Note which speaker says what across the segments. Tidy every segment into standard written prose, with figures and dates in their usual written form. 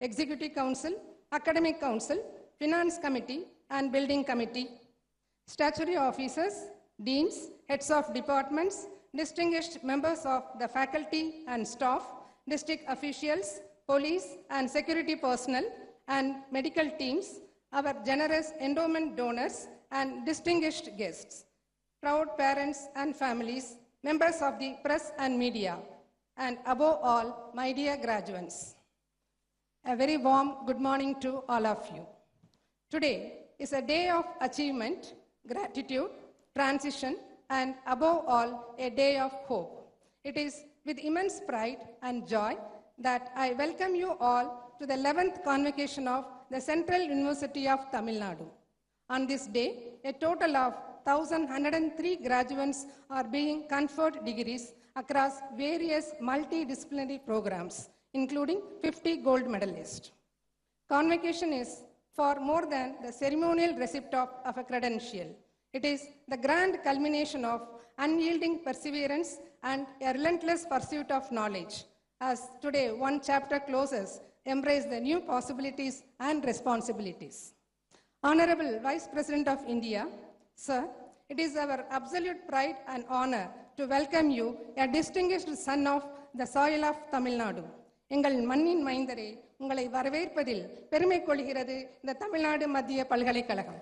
Speaker 1: Executive Council, Academic Council, Finance Committee, and Building Committee, statutory officers, deans, heads of departments, distinguished members of the faculty and staff, district officials, police and security personnel, and medical teams, our generous endowment donors, and distinguished guests, proud parents and families, members of the press and media, and above all, my dear graduates. A very warm good morning to all of you. Today is a day of achievement, gratitude, transition, and above all, a day of hope. It is with immense pride and joy that I welcome you all to the 11th convocation of the Central University of Tamil Nadu. On this day, a total of 1,103 graduates are being conferred degrees across various multidisciplinary programs, including 50 gold medalists. Convocation is for more than the ceremonial receipt of a credential. It is the grand culmination of unyielding perseverance and a relentless pursuit of knowledge. As today one chapter closes, embrace the new possibilities and responsibilities. Honorable Vice President of India, Sir, it is our absolute pride and honor to welcome you, a distinguished son of the soil of Tamil Nadu. எங்கள் மண்ணின் மைந்தரே, உங்களை வரவேற்பதில் பெருமை கொள்கிறது இந்த தமிழ்நாடு மத்திய பல்கலைக்கழகம்.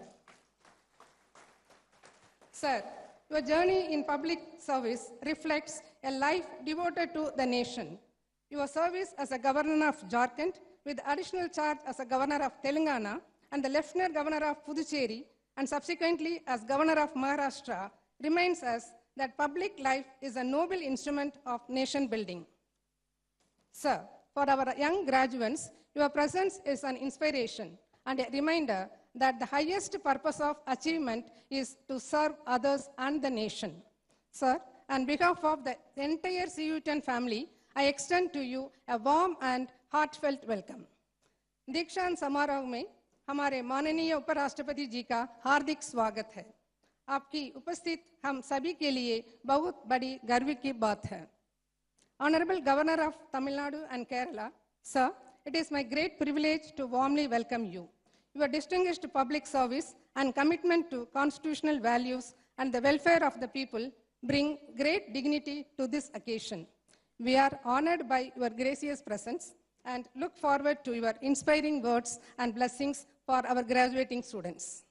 Speaker 1: Sir, your journey in public service reflects a life devoted to the nation. Your service as a governor of Jharkhand, with additional charge as a governor of Telangana and the Lieutenant Governor of Puducherry, and subsequently as Governor of Maharashtra, reminds us that public life is a noble instrument of nation building. Sir, for our young graduates, your presence is an inspiration and a reminder that the highest purpose of achievement is to serve others and the nation. Sir, on behalf of the entire CUTN family, I extend to you a warm and heartfelt welcome. दीक्षांत समारोह में हमारे माननीय उपराष्ट्रपति जी का हार्दिक स्वागत है. आपकी उपस्थित हम सभी के लिए बहुत बड़ी गर्व की बात है. Honorable Governor of Tamil Nadu and Kerala, Sir, it is my great privilege to warmly welcome you. Your distinguished public service and commitment to constitutional values and the welfare of the people bring great dignity to this occasion. We are honored by your gracious presence and look forward to your inspiring words and blessings for our graduating students.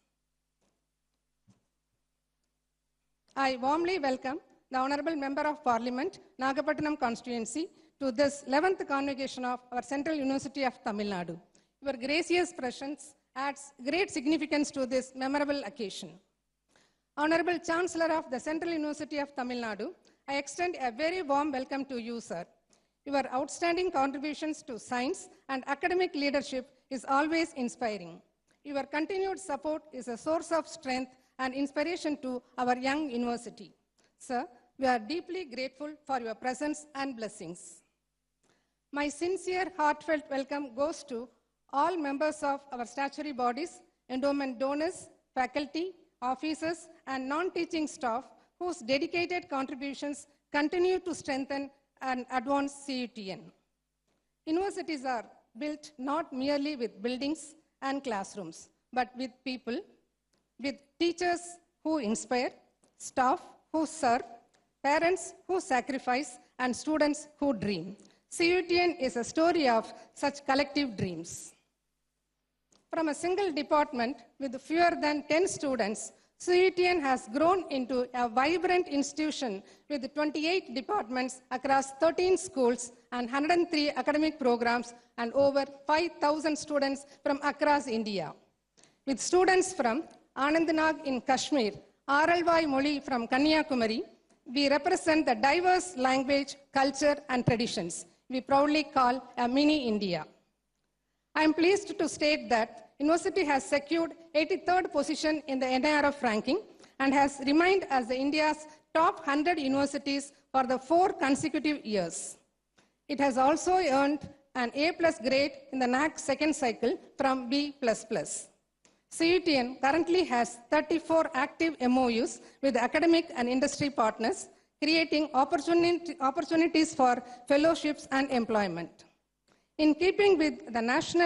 Speaker 1: I warmly welcome the Honorable Member of Parliament, Nagapattinam constituency, to this 11th convocation of our Central University of Tamil Nadu. Your gracious presence adds great significance to this memorable occasion. Honorable Chancellor of the Central University of Tamil Nadu, I extend a very warm welcome to you, sir. Your outstanding contributions to science and academic leadership is always inspiring. Your continued support is a source of strength and inspiration to our young university. Sir, we are deeply grateful for your presence and blessings. My sincere, heartfelt welcome goes to all members of our statutory bodies, endowment donors, faculty, officers, and non-teaching staff whose dedicated contributions continue to strengthen and advance CUTN. Universities are built not merely with buildings and classrooms, but with people, with teachers who inspire, staff who serve, parents who sacrifice, and students who dream. CUTN is a story of such collective dreams. From a single department with fewer than 10 students, CUTN has grown into a vibrant institution with 28 departments across 13 schools and 103 academic programs and over 5,000 students from across India. With students from Anandnag in Kashmir, Aralvai Moli from Kanyakumari, we represent the diverse language, culture, and traditions we proudly call a mini India. I am pleased to state that University has secured 83rd position in the NIRF ranking and has remained as the India's top 100 universities for the 4 consecutive years. It has also earned an A+ grade in the NAAC second cycle from B++. CUTN currently has 34 active MOUs with academic and industry partners, creating opportunities for fellowships and employment. In keeping with the national